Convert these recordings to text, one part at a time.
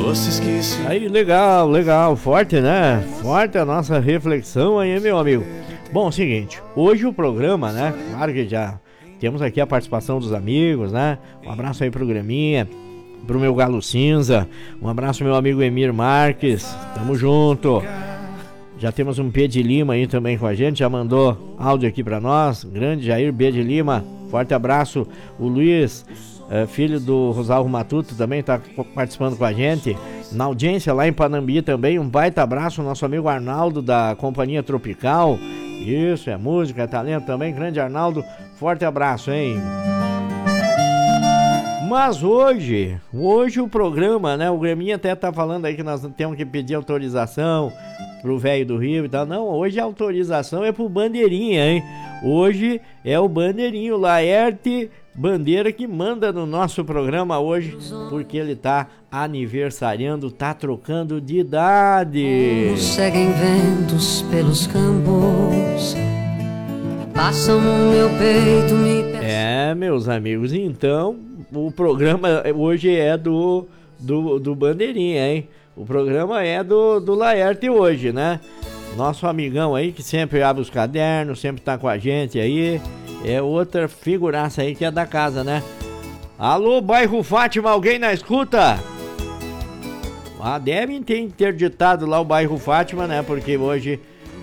doces que se... Aí, legal, legal, forte, né? Forte a nossa reflexão aí, meu amigo. Bom, seguinte, hoje o programa, né? Claro que já temos aqui a participação dos amigos, né? Um abraço aí pro Graminha, pro meu Galo Cinza, um abraço meu amigo Emir Marques, tamo junto. Já temos um P de Lima aí também com a gente, já mandou áudio aqui pra nós, grande Jair B de Lima, forte abraço. O Luiz, filho do Rosalvo Matuto, também tá participando com a gente, na audiência lá em Panambi também, um baita abraço, nosso amigo Arnaldo da Companhia Tropical. Isso, é música, é talento também, grande Arnaldo, forte abraço, hein? Mas hoje o programa, né, o Greminha até tá falando aí que nós temos que pedir autorização pro velho do Rio e tal. Não, hoje a autorização é pro Bandeirinha, hein? Hoje é o Bandeirinho, o Laerte Bandeira, que manda no nosso programa hoje, porque ele tá aniversariando, tá trocando de idade. Seguem ventos pelos campos, passam no meu peito, me É, meus amigos, então o programa hoje é do Bandeirinha, hein? O programa é do Laerte hoje, né? Nosso amigão aí que sempre abre os cadernos, sempre tá com a gente aí. É outra figuraça aí que é da casa, né? Alô, bairro Fátima, alguém na escuta? Devem ter interditado lá o bairro Fátima, né? Porque hoje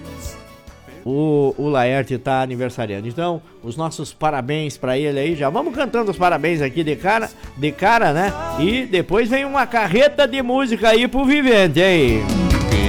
o Laerte tá aniversariando. Então, os nossos parabéns pra ele aí. Já vamos cantando os parabéns aqui de cara, né? E depois vem uma carreta de música aí pro vivente, hein?